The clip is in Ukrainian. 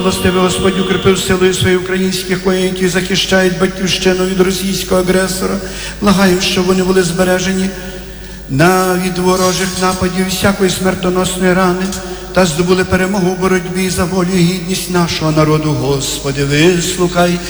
Властиве Господь укріпив силою своїх українських воїнів, які захищають батьківщину від російського агресора. Благаю, щоб вони були збережені від ворожих нападів, всякої смертоносної рани, та здобули перемогу у боротьбі за волю і гідність нашого народу. Господи, вислухай